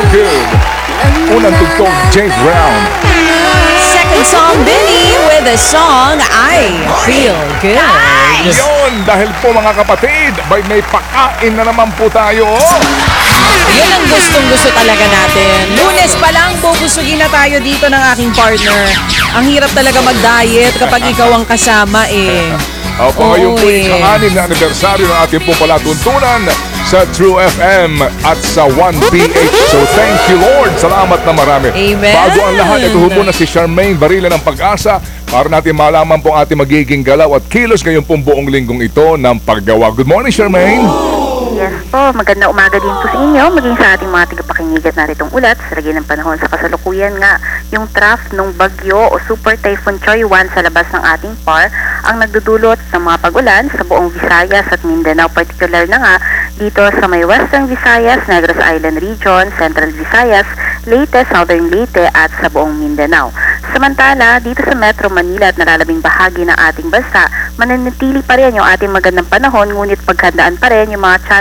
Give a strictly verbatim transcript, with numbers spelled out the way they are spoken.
Good. Unang tugtog, Jade Brown. Second song, Billy with the song I Feel Good. Yun, dahil po mga kapatid, may, may pakain na naman po tayo. Yun ang gustong-gusto talaga natin. Lunes pa lang, bubusugin na tayo dito ng aking partner. Ang hirap talaga mag-diet kapag ikaw ang kasama eh. Opo, ngayon po eh. ika-anim na anibersaryo ng ating po palatuntunan sa True F M at sa one P H. So thank you Lord. Salamat na marami. Amen. Bago ang lahat, ito po na si Charmaine Barila ng Pag-asa para natin malaman po ang ating magiging galaw at kilos ngayon pong buong linggong ito ng paggawa. Good morning, Charmaine. Yes po, maganda umaga din po sa inyo, maging sa ating mga tagapakinig at naritong ulat sa lagay ng panahon sa kasalukuyan nga yung trough ng bagyo o Super Typhoon Choy one sa labas ng ating P A R ang nagdudulot ng mga pag-ulan sa buong Visayas at Mindanao, particular na nga dito sa may Western Visayas, Negros Island Region, Central Visayas, Leyte, Southern Leyte at sa buong Mindanao. Samantala, dito sa Metro Manila at nalalabing bahagi ng ating bansa, mananatili pa rin yung ating magandang panahon, ngunit paghandaan pa rin yung mga